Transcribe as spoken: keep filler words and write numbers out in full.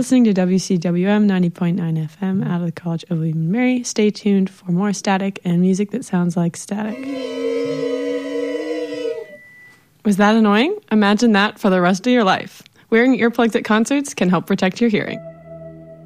listening to W C W M ninety point nine F M out of the College of William and Mary. Stay tuned for more static and music that sounds like static. Was that annoying? Imagine that for the rest of your life. Wearing earplugs at concerts can help protect your hearing.